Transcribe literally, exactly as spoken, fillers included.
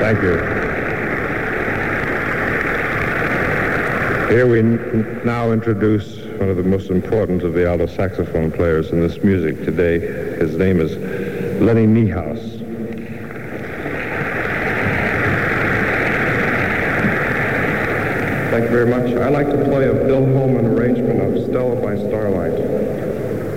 Thank you. Here we n- now introduce one of the most important of the alto saxophone players in this music today. His name is Lenny Niehaus. Thank you very much. I like to play a Bill Holman arrangement of Stella by Starlight.